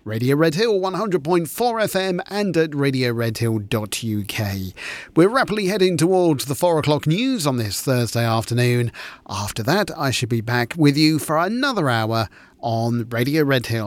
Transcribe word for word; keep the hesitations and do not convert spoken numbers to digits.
Radio Red Hill one hundred point four F M and at radio red hill dot U K. We're rapidly heading towards the four o'clock news on this Thursday afternoon. After that, I should be back with you for another hour on Radio Red Hill.